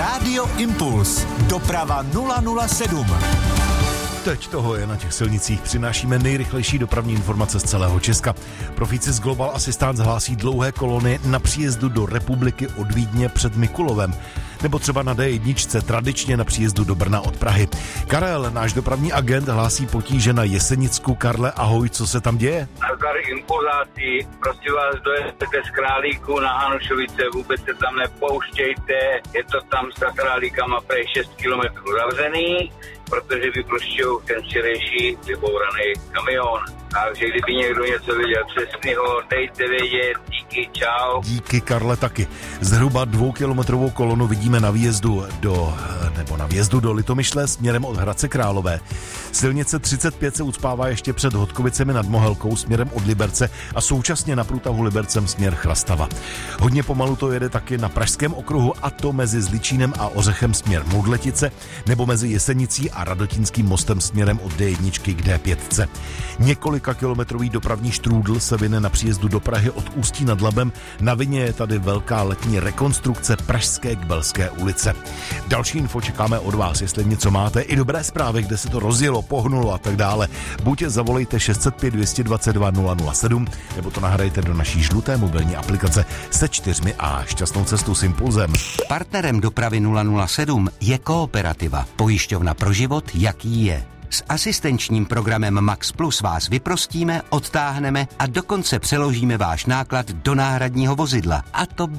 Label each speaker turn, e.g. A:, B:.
A: Rádio Impuls. Doprava 007. Teď toho je na těch silnicích. Přinášíme nejrychlejší dopravní informace z celého Česka. Profíci z Global Assistance hlásí dlouhé kolony na příjezdu do republiky od Vídně před Mikulovem. Nebo třeba na D1 tradičně na příjezdu do Brna od Prahy. Karel, náš dopravní agent, hlásí potíže na Jesenicku. Karle, ahoj, co se tam děje?
B: Tady impulzáci, prosím vás, dojezte z Králíku na Hanušovice, vůbec se tam nepouštějte, je to tam s Králíkama prej 6 kilometrů zavřený, protože vyplušťují ten včerejší vybouraný kamion. Takže kdyby někdo něco věděl přesného, dejte vědět, díky, čau.
A: Díky, Karle, taky. Zhruba 2kilometrovou kolonu vidíme na výjezdu do Litomyšle směrem od Hradce Králové. Silnice 35 se ucpává ještě před Hodkovicemi nad Mohelkou směrem od Liberce a současně na průtahu Libercem směr Chrastava. Hodně pomalu to jede taky na Pražském okruhu, a to mezi Zličínem a Ořechem směr Moudletice nebo mezi Jesenicí a Radotínským mostem směrem od D1 k D5. Několika kilometrový dopravní štrůdl se vine na příjezdu do Prahy od Ústí nad Labem. Na vině je tady velká letní rekonstrukce Pražské Kbelské ulice. Další info čekáme od vás, jestli něco máte, i dobré zprávy, kde se to rozjelo, pohnulo a tak dále. Buď zavolejte 605 222 007, nebo to nahrajte do naší žluté mobilní aplikace se 4 a šťastnou cestu s Impulzem.
C: Partnerem dopravy 007 je Kooperativa, pojišťovna pro život, jaký je. S asistenčním programem Max Plus vás vyprostíme, odtáhneme a dokonce přeložíme váš náklad do náhradního vozidla. A to